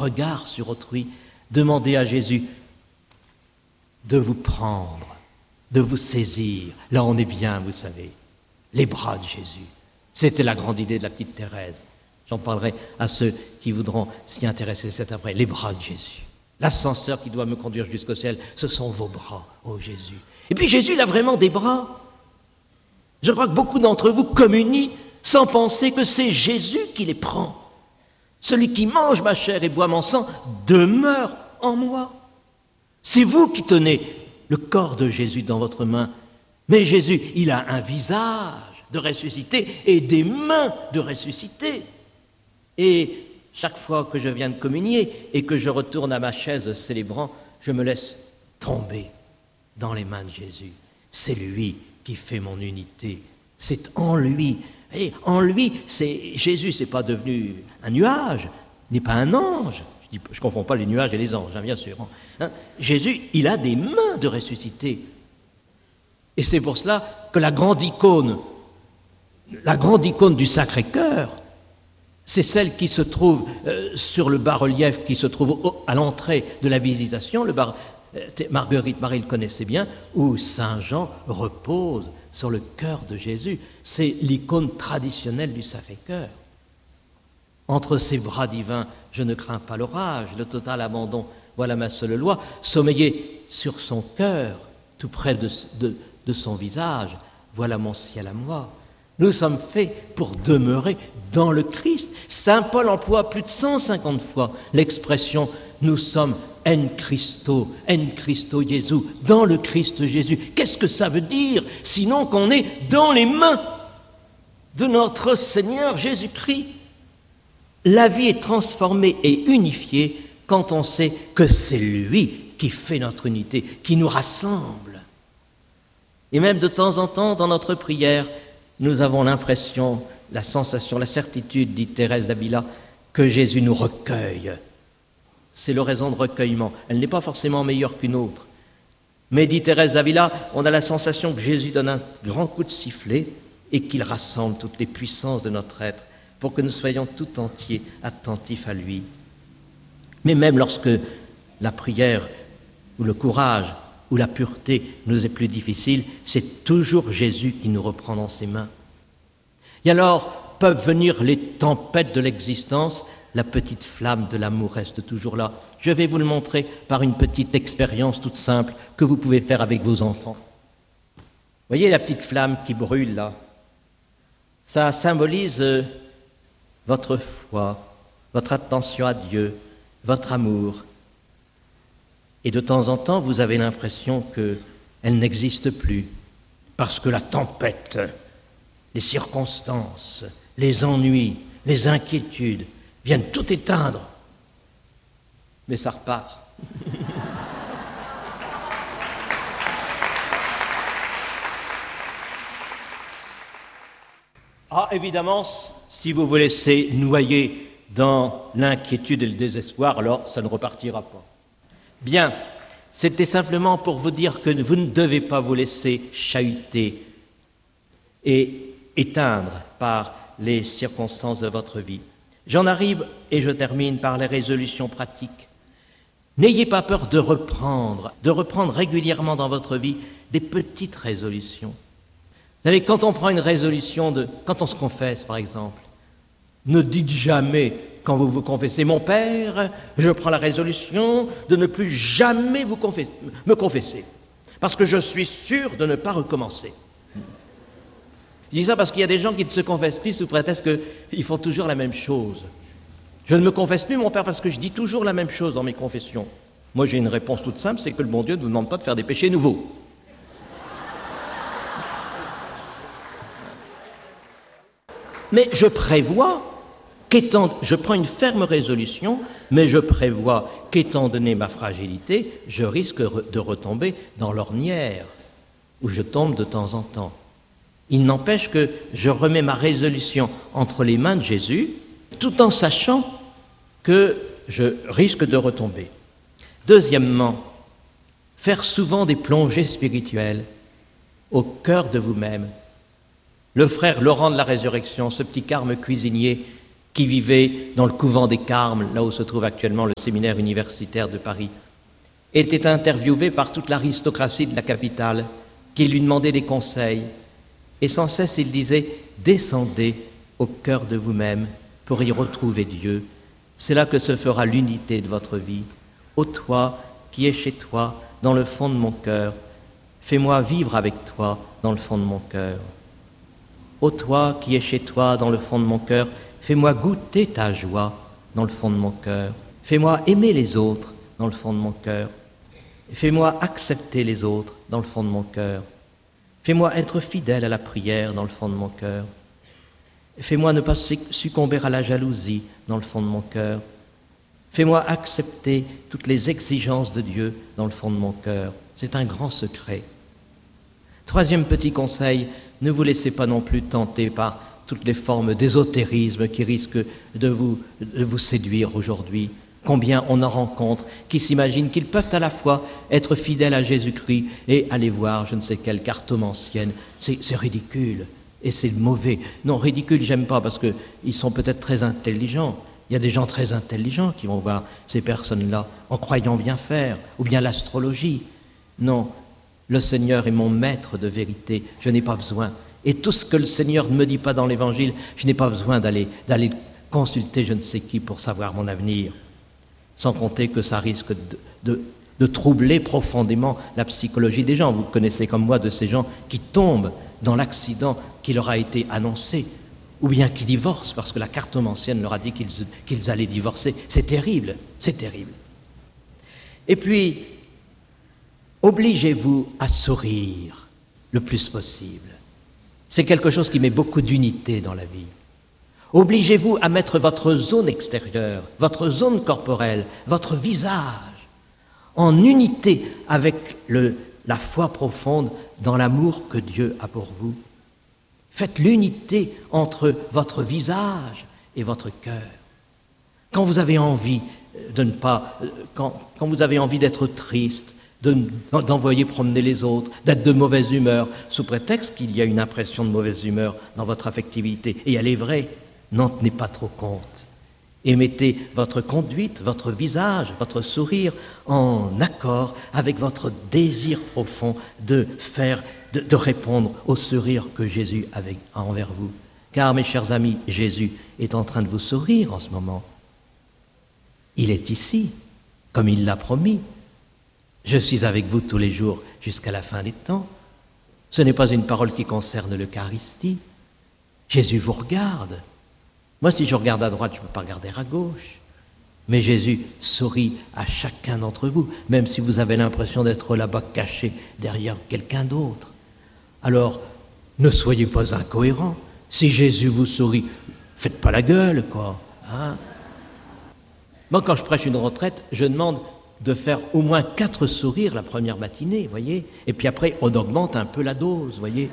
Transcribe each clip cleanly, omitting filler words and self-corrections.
regard sur autrui, demandez à Jésus de vous prendre, de vous saisir. Là, on est bien, vous savez, les bras de Jésus. C'était la grande idée de la petite Thérèse. J'en parlerai à ceux qui voudront s'y intéresser cet après. Les bras de Jésus. L'ascenseur qui doit me conduire jusqu'au ciel, ce sont vos bras, ô Jésus. Et puis Jésus, il a vraiment des bras. Je crois que beaucoup d'entre vous communient sans penser que c'est Jésus qui les prend. Celui qui mange ma chair et boit mon sang demeure en moi. C'est vous qui tenez le corps de Jésus dans votre main. Mais Jésus, il a un visage de ressuscité et des mains de ressuscité. Et chaque fois que je viens de communier et que je retourne à ma chaise célébrant, je me laisse tomber dans les mains de Jésus. C'est lui qui fait mon unité. C'est en lui. Et en lui, Jésus, c'est pas devenu un nuage, n'est pas un ange. Je ne confonds pas les nuages et les anges, hein, bien sûr. Hein. Jésus, il a des mains de ressuscité. Et c'est pour cela que la grande icône du Sacré-Cœur, c'est celle qui se trouve sur le bas-relief qui se trouve à l'entrée de la Visitation, Marguerite Marie le connaissait bien, où Saint Jean repose sur le cœur de Jésus. C'est l'icône traditionnelle du Sacré-Cœur. Entre ses bras divins, je ne crains pas l'orage, le total abandon, voilà ma seule loi. Sommeiller sur son cœur, tout près de son visage, voilà mon ciel à moi. Nous sommes faits pour demeurer dans le Christ. Saint Paul emploie plus de 150 fois l'expression « nous sommes en Christo Jésus », dans le Christ Jésus. Qu'est-ce que ça veut dire, sinon qu'on est dans les mains de notre Seigneur Jésus-Christ? La vie est transformée et unifiée quand on sait que c'est lui qui fait notre unité, qui nous rassemble. Et même de temps en temps, dans notre prière, nous avons l'impression, la sensation, la certitude, dit Thérèse d'Avila, que Jésus nous recueille. C'est l'oraison de recueillement. Elle n'est pas forcément meilleure qu'une autre. Mais, dit Thérèse d'Avila, on a la sensation que Jésus donne un grand coup de sifflet et qu'il rassemble toutes les puissances de notre être pour que nous soyons tout entiers attentifs à lui. Mais même lorsque la prière ou le courage ou la pureté nous est plus difficile, c'est toujours Jésus qui nous reprend dans ses mains. Et alors peuvent venir les tempêtes de l'existence, la petite flamme de l'amour reste toujours là. Je vais vous le montrer par une petite expérience toute simple que vous pouvez faire avec vos enfants. Voyez la petite flamme qui brûle là? Ça symbolise votre foi, votre attention à Dieu, votre amour. Et de temps en temps, vous avez l'impression qu'elle n'existe plus, parce que la tempête, les circonstances, les ennuis, les inquiétudes viennent tout éteindre. Mais ça repart. Ah, évidemment, si vous vous laissez noyer dans l'inquiétude et le désespoir, alors ça ne repartira pas. Bien, c'était simplement pour vous dire que vous ne devez pas vous laisser chahuter et éteindre par les circonstances de votre vie. J'en arrive et je termine par les résolutions pratiques. N'ayez pas peur de reprendre régulièrement dans votre vie des petites résolutions. Vous savez, quand on prend une résolution quand on se confesse, par exemple, ne dites jamais, quand vous vous confessez, mon Père, je prends la résolution de ne plus jamais me confesser, parce que je suis sûr de ne pas recommencer. Je dis ça parce qu'il y a des gens qui ne se confessent plus sous prétexte qu'ils font toujours la même chose. Je ne me confesse plus, mon Père, parce que je dis toujours la même chose dans mes confessions. Moi, j'ai une réponse toute simple, c'est que le bon Dieu ne vous demande pas de faire des péchés nouveaux. Mais je prévois je prends une ferme résolution, mais je prévois qu'étant donné ma fragilité, je risque de retomber dans l'ornière, où je tombe de temps en temps. Il n'empêche que je remets ma résolution entre les mains de Jésus, tout en sachant que je risque de retomber. Deuxièmement, faire souvent des plongées spirituelles au cœur de vous-même. Le frère Laurent de la Résurrection, ce petit carme cuisinier, qui vivait dans le couvent des Carmes, là où se trouve actuellement le séminaire universitaire de Paris, était interviewé par toute l'aristocratie de la capitale, qui lui demandait des conseils. Et sans cesse, il disait « Descendez au cœur de vous-même pour y retrouver Dieu. C'est là que se fera l'unité de votre vie. Ô toi qui es chez toi, dans le fond de mon cœur, fais-moi vivre avec toi dans le fond de mon cœur. Ô toi qui es chez toi, dans le fond de mon cœur, fais-moi goûter ta joie dans le fond de mon cœur. Fais-moi aimer les autres dans le fond de mon cœur. Fais-moi accepter les autres dans le fond de mon cœur. Fais-moi être fidèle à la prière dans le fond de mon cœur. Fais-moi ne pas succomber à la jalousie dans le fond de mon cœur. Fais-moi accepter toutes les exigences de Dieu dans le fond de mon cœur. C'est un grand secret. Troisième petit conseil, ne vous laissez pas non plus tenter par toutes les formes d'ésotérisme qui risquent de vous séduire aujourd'hui. Combien on en rencontre qui s'imaginent qu'ils peuvent à la fois être fidèles à Jésus-Christ et aller voir je ne sais quelle cartomancienne. C'est ridicule et c'est mauvais. Non, ridicule, j'aime pas parce qu'ils sont peut-être très intelligents. Il y a des gens très intelligents qui vont voir ces personnes-là en croyant bien faire, ou bien l'astrologie. Non, le Seigneur est mon maître de vérité, je n'ai pas besoin. Et tout ce que le Seigneur ne me dit pas dans l'Évangile, je n'ai pas besoin d'aller consulter je ne sais qui pour savoir mon avenir. Sans compter que ça risque de troubler profondément la psychologie des gens. Vous connaissez comme moi de ces gens qui tombent dans l'accident qui leur a été annoncé, ou bien qui divorcent parce que la cartomancienne leur a dit qu'ils allaient divorcer. C'est terrible, c'est terrible. Et puis, obligez-vous à sourire le plus possible. C'est quelque chose qui met beaucoup d'unité dans la vie. Obligez-vous à mettre votre zone extérieure, votre zone corporelle, votre visage en unité avec la foi profonde dans l'amour que Dieu a pour vous. Faites l'unité entre votre visage et votre cœur. Quand vous avez envie quand vous avez envie d'être triste, d'envoyer promener les autres, d'être de mauvaise humeur, sous prétexte qu'il y a une impression de mauvaise humeur dans votre affectivité, et elle est vraie, n'en tenez pas trop compte. Et mettez votre conduite, votre visage, votre sourire en accord avec votre désir profond de répondre au sourire que Jésus a envers vous. Car, mes chers amis, Jésus est en train de vous sourire en ce moment. Il est ici, comme il l'a promis. Je suis avec vous tous les jours jusqu'à la fin des temps. Ce n'est pas une parole qui concerne l'Eucharistie. Jésus vous regarde. Moi, si je regarde à droite, je ne peux pas regarder à gauche. Mais Jésus sourit à chacun d'entre vous, même si vous avez l'impression d'être là-bas caché derrière quelqu'un d'autre. Alors, ne soyez pas incohérents. Si Jésus vous sourit, faites pas la gueule, quoi. Hein? Moi, quand je prêche une retraite, je demande de faire au moins 4 sourires la première matinée, voyez. Et puis après, on augmente un peu la dose, voyez.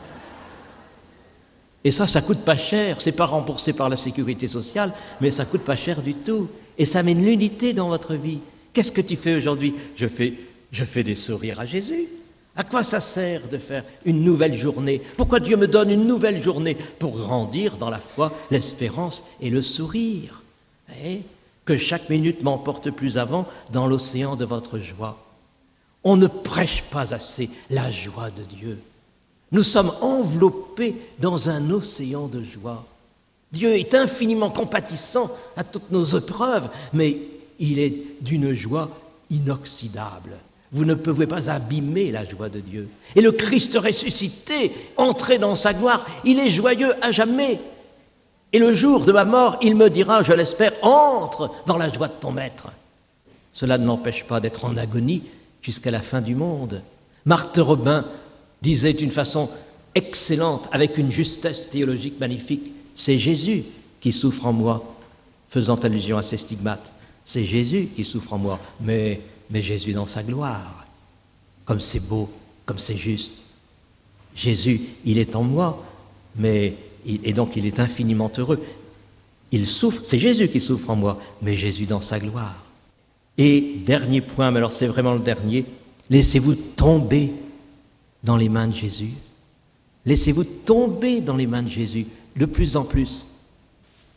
Et ça coûte pas cher. C'est pas remboursé par la sécurité sociale, mais ça coûte pas cher du tout. Et ça mène l'unité dans votre vie. Qu'est-ce que tu fais aujourd'hui ? Je fais des sourires à Jésus. À quoi ça sert de faire une nouvelle journée ? Pourquoi Dieu me donne une nouvelle journée ? Pour grandir dans la foi, l'espérance et le sourire. Et que chaque minute m'emporte plus avant dans l'océan de votre joie. On ne prêche pas assez la joie de Dieu. Nous sommes enveloppés dans un océan de joie. Dieu est infiniment compatissant à toutes nos épreuves, mais il est d'une joie inoxydable. Vous ne pouvez pas abîmer la joie de Dieu. Et le Christ ressuscité, entré dans sa gloire, il est joyeux à jamais. Et le jour de ma mort, il me dira, je l'espère, entre dans la joie de ton maître. Cela ne l'empêche pas d'être en agonie jusqu'à la fin du monde. Marthe Robin disait d'une façon excellente, avec une justesse théologique magnifique, c'est Jésus qui souffre en moi, faisant allusion à ses stigmates. C'est Jésus qui souffre en moi, mais Jésus dans sa gloire. Comme c'est beau, comme c'est juste. Jésus, il est en moi, et donc il est infiniment heureux. Il souffre, c'est Jésus qui souffre en moi, mais Jésus dans sa gloire. Et dernier point, mais alors c'est vraiment le dernier, laissez-vous tomber dans les mains de Jésus. Laissez-vous tomber dans les mains de Jésus, de plus en plus.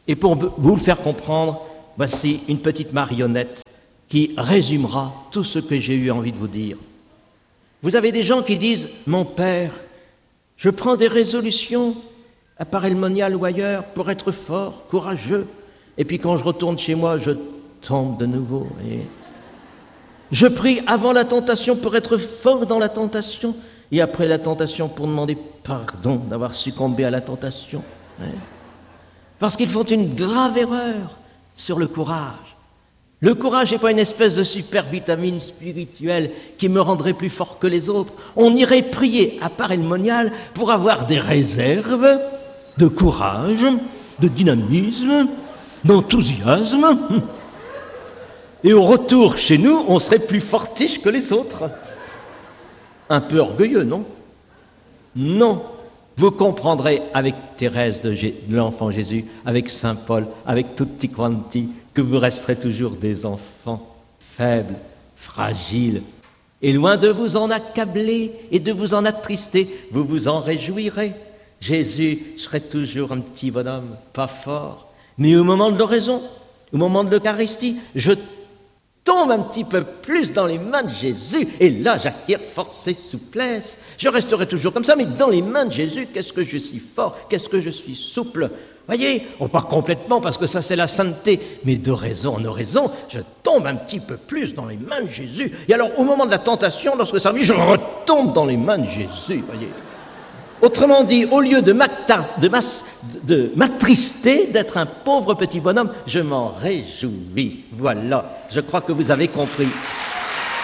Et pour vous le faire comprendre, voici une petite marionnette qui résumera tout ce que j'ai eu envie de vous dire. Vous avez des gens qui disent « Mon père, je prends des résolutions à Paray-le-Monial ou ailleurs pour être fort, courageux, et puis quand je retourne chez moi, je tombe de nouveau. Et je prie avant la tentation pour être fort dans la tentation, et après la tentation pour demander pardon d'avoir succombé à la tentation. » Parce qu'ils font une grave erreur sur le courage. Le courage n'est pas une espèce de super vitamine spirituelle qui me rendrait plus fort que les autres. On irait prier à Paray-le-Monial pour avoir des réserves de courage, de dynamisme, d'enthousiasme. Et au retour chez nous, on serait plus fortiche que les autres. Un peu orgueilleux, non? Non. Vous comprendrez avec Thérèse de l'enfant Jésus, avec Saint Paul, avec tutti quanti, que vous resterez toujours des enfants faibles, fragiles. Et loin de vous en accabler et de vous en attrister, vous vous en réjouirez. Jésus serait toujours un petit bonhomme, pas fort. Mais au moment de l'oraison, au moment de l'Eucharistie, je tombe un petit peu plus dans les mains de Jésus, et là j'acquiers force et souplesse. Je resterai toujours comme ça, mais dans les mains de Jésus, qu'est-ce que je suis fort, qu'est-ce que je suis souple. Voyez, pas complètement, parce que ça c'est la sainteté, mais d'oraison en oraison, je tombe un petit peu plus dans les mains de Jésus. Et alors au moment de la tentation, lorsque ça arrive, je retombe dans les mains de Jésus, voyez. Autrement dit, au lieu de m'attrister, d'être un pauvre petit bonhomme, je m'en réjouis. Voilà, je crois que vous avez compris.